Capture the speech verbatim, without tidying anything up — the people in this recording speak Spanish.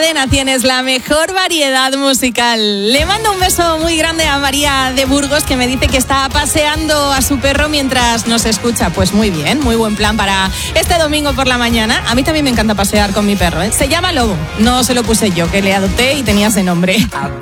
Cadena tienes la mejor variedad musical. Le mando un beso muy grande a María de Burgos, que me dice que está paseando a su perro mientras nos escucha. Pues muy bien, muy buen plan para este domingo por la mañana. A mí también me encanta pasear con mi perro, ¿eh? Se llama Lobo, no se lo puse yo, que le adopté y tenía ese nombre.